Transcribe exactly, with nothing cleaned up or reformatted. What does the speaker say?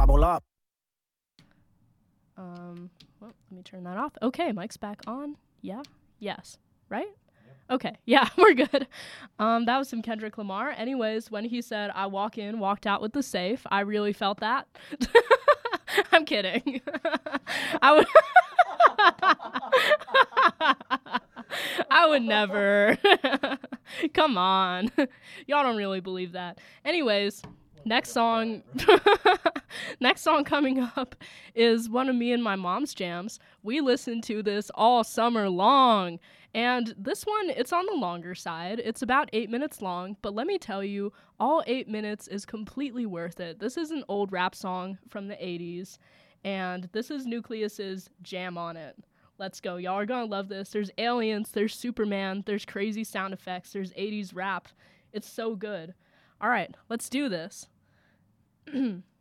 bubble up. Um, well, let me turn that off. Okay, mic's back on. Yeah? Yes. Right? Okay, yeah, we're good. Um, that was some Kendrick Lamar. Anyways, when he said, I walk in, walked out with the safe, I really felt that. I'm kidding. I would... I would never. Come on. Y'all don't really believe that. Anyways, next song next song coming up is one of me and my mom's jams. We listened to this all summer long. And this one, it's on the longer side. It's about eight minutes long, but let me tell you, all eight minutes is completely worth it. This is an old rap song from the eighties, and this is Nucleus's Jam on It. Let's go. Y'all are gonna love this. There's aliens, there's Superman, there's crazy sound effects, there's eighties rap. It's so good. All right, let's do this.